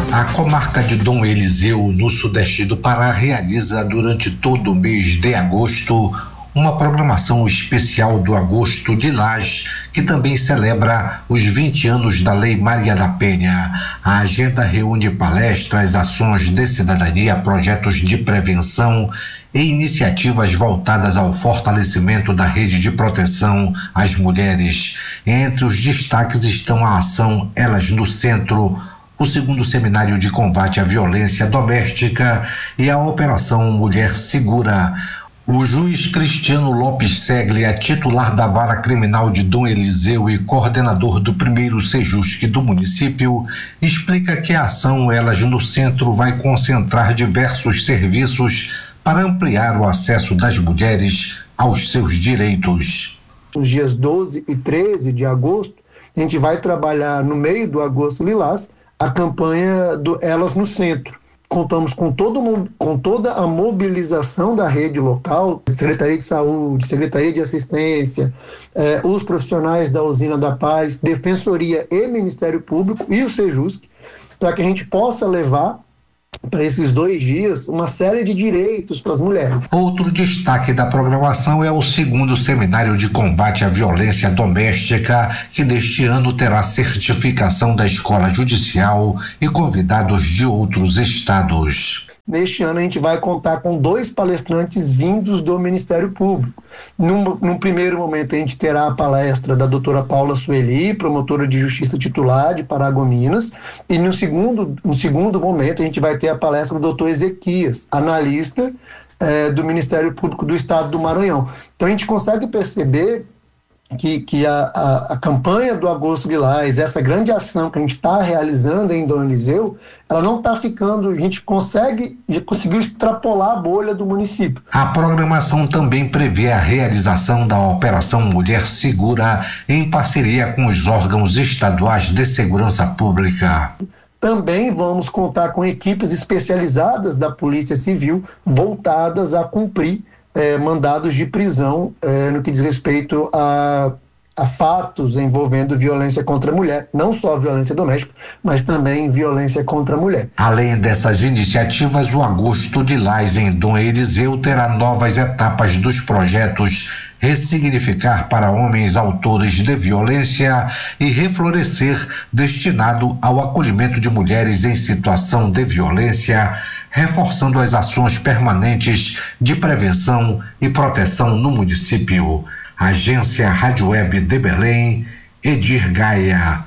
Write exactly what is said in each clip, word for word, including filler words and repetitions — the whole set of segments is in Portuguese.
A comarca de Dom Eliseu, no sudeste do Pará, realiza durante todo o mês de agosto uma programação especial do Agosto Lilás, que também celebra os vinte anos da Lei Maria da Penha. A agenda reúne palestras, ações de cidadania, projetos de prevenção e iniciativas voltadas ao fortalecimento da rede de proteção às mulheres. Entre os destaques estão a ação Elas no Centro, o segundo seminário de combate à violência doméstica e a Operação Mulher Segura. O juiz Cristiano Lopes Seglia, titular da Vara Criminal de Dom Eliseu e coordenador do primeiro Sejusc do município, explica que a ação Elas no Centro vai concentrar diversos serviços para ampliar o acesso das mulheres aos seus direitos. Nos dias doze e treze de agosto, a gente vai trabalhar no meio do Agosto Lilás a campanha do Elas no Centro. Contamos com, todo, com toda a mobilização da rede local, Secretaria de Saúde, Secretaria de Assistência, eh, os profissionais da Usina da Paz, Defensoria e Ministério Público e o Sejusc, para que a gente possa levar para esses dois dias uma série de direitos para as mulheres. Outro destaque da programação é o segundo seminário de combate à violência doméstica, que neste ano terá certificação da Escola Judicial e convidados de outros estados. Neste ano a gente vai contar com dois palestrantes vindos do Ministério Público. Num, num primeiro momento a gente terá a palestra da doutora Paula Sueli, promotora de justiça titular de Paragominas, e no segundo, no segundo momento a gente vai ter a palestra do doutor Ezequias, analista eh, do Ministério Público do Estado do Maranhão. Então a gente consegue perceber que, que a, a, a campanha do Agosto Lilás, essa grande ação que a gente está realizando em Dom Eliseu, ela não está ficando, a gente consegue, já conseguiu extrapolar a bolha do município. A programação também prevê a realização da Operação Mulher Segura em parceria com os órgãos estaduais de segurança pública. Também vamos contar com equipes especializadas da Polícia Civil voltadas a cumprir É, mandados de prisão é, no que diz respeito a, a fatos envolvendo violência contra a mulher, não só violência doméstica, mas também violência contra a mulher. Além dessas iniciativas, o Agosto Lilás em Dom Eliseu terá novas etapas dos projetos Ressignificar para Homens Autores de Violência e Reflorescer, destinado ao acolhimento de mulheres em situação de violência, reforçando as ações permanentes de prevenção e proteção no município. Agência Rádio Web de Belém, Edir Gaia.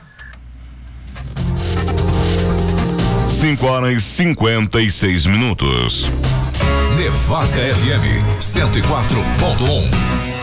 cinco horas e cinquenta e seis minutos. Nevasca F M cento e quatro ponto um.